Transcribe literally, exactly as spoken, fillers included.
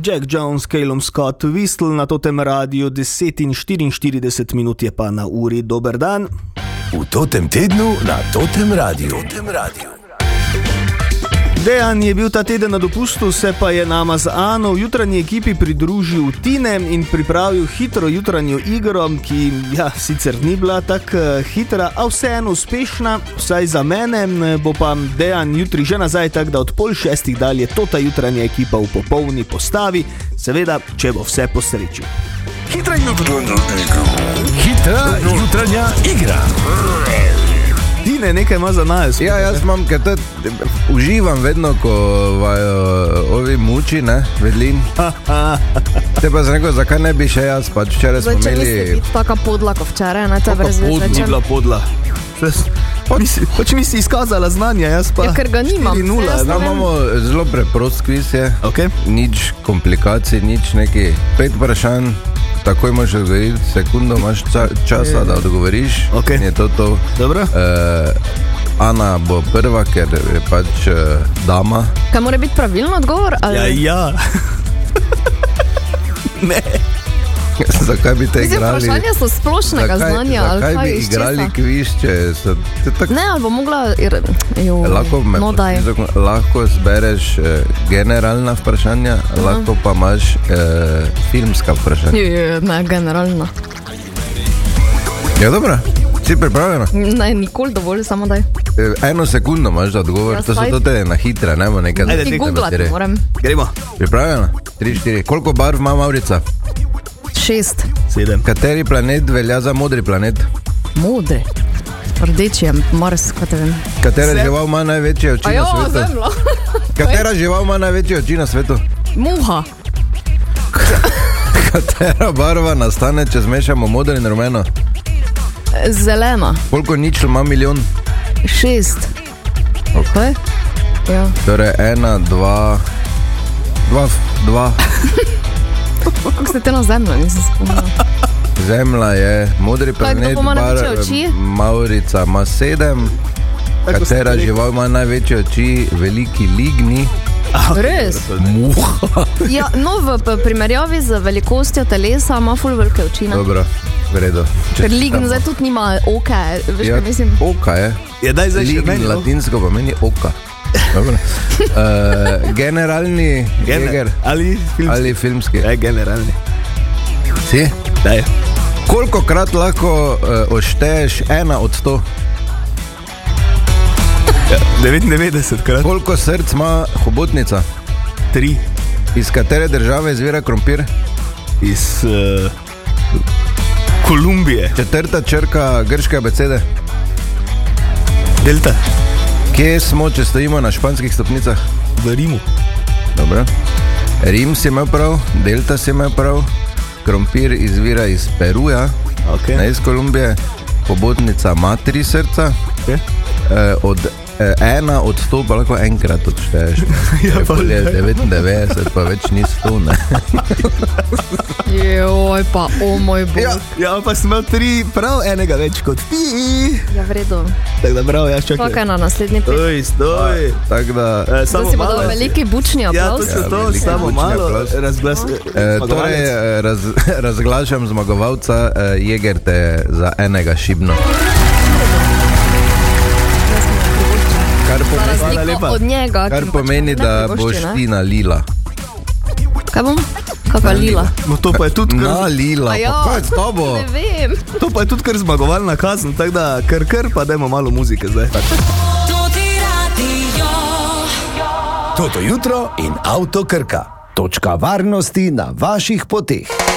Jack Jones, Calum Scott, Whistle na totem radiju, deset in štiriinštirideset minut je pa na uri. Dober dan. V totem tednu na totem radiju. Totem radiju. Dejan je bil ta teden na dopustu, se pa je nama z Ano v jutranji ekipi pridružil Tine in pripravil hitro jutranjo igro, ki ja, sicer ni bila tako hitra, a vseeno uspešna, vsaj za mene. Bo pa Dejan jutri že nazaj, tako da od pol šestih dalje tota jutranja ekipa v popolni postavi, seveda, če bo vse po sreči. Hitra jutranja igra. Hitra jutranja igra. Tine, nekaj ima za nas. Ja, jaz imam, ker to uživam vedno, ko vajo ovi muči, ne, vedlin. Te pa sem rekel, zakaj ne bi še jaz, pač včeraj smo imeli... Zdaj, če misli biti taka podla, ko včeraj, ne, te brez večer. Ni bila podla. Pač mi si izkazala znanja, jaz pa... Ja, ker ga nimam. štiri nula. No, imamo zelo preprost kviz je, okay. Nič komplikacij, nič neki pet vprašanj. Takoj možeš odgovoriti, sekundo imaš ča, časa, da odgovoriš. Okay. Je to to. Dobro. Uh, Ana bo prva, ker je pač uh, dama. Kaj mora biti pravilno odgovor? Ali... Ja, ja. Ne. Zakaj bi te Mislim, igrali? Vprašanja so splošnega zakaj, znanja. Zakaj ali bi igrali kviz, če so... Tak... Ne, ali bo mogla... Jo, lahko, me, no, lahko zbereš eh, generalna vprašanja, uh-huh. Lahko pa imaš eh, filmska vprašanja. Je, ne, generalna. Ja, dobro. Si pripravljena? Ne, nikoli dovolj, samo daj. Eno sekundo imaš za odgovor, ja, to so tote na hitre, ne bo nekaj... Ti googlati moram. Gremo. Pripravljena? tri, štiri. Koliko barv ima Maurica? Šest. Sedem. Kateri planet velja za modri planet? Modri? Rdeči je Mars, kaj te vem. Katera žival ima največje oči Ajo, na svetu? zemlja. Katera žival ima največje oči na svetu? Muha. Katera barva nastane, če zmešamo modro in rumeno? Zelena. Koliko ničl ima milijon? Šest. Okay. Ja. Torej ena, dva, dva, dva. Kako ste te na zemljo, nisem spomnila. Zemlja je modri planet, bar, Maurica ima sedem. Katera žival ima največje oči? Veliki ligni. Res? Muha. Ja, no, v primerjavi z velikostjo telesa ima ful velike oči. Dobro, v redu. Ker lign zdaj tudi nima oka, veš, ja, kaj mislim? Oka je. Ja, daj zdaj še meni. Lign latinsko pa meni oka. Dobro. Uh, generalni Gener. jeger ali filmski? Ali filmski? Ja, generalni. Si? Daj. Koliko krat lahko uh, ošteješ ena od sto? Ja, devetindevetdeset krat. Koliko src ima hobotnica? Tri. Iz katere države izvira krompir? Iz uh, Kolumbije. Četrta črka grške abecede? Delta. Kje smo, če stojimo na španskih stopnicah? V Rimu. Dobro. Rim si imel prav, delta si imel prav, krompir izvira iz Peruja, okay. Ne iz Kolumbije, hobotnica ima tri srca, okay. e, od e, ena od sto pa lahko enkrat odšteješ. Ja, pa je devetindevetdeset, pa več ni sto, ne. Joj, pa, o moj bog. Ja, ja, pa sem imel tri, prav enega več kot ti. Ja, v redu. Tako da bravo, jaz čakaj. Kakaj na naslednji pet. Stoj, stoj. Tako da... E, Zdaj si bo dal veliki bučni aplauz. Ja, to se to, samo malo razglas... E, torej, raz, razglašam zmagovalca, e, jeger te za enega šibno. Kar pomeni, od njega, kar pomeni da boš ti na lila. Kaj bom? Kakva lila? No to pa je tudi kar... Na lila, ja, pa kaj s tobo? Ne vem. To pa je tudi kar zmagovalna kazen, tako da kar kar pa dajmo malo muzike zdaj. Toto jutro in Avto Krka. Točka varnosti na vaših poteh.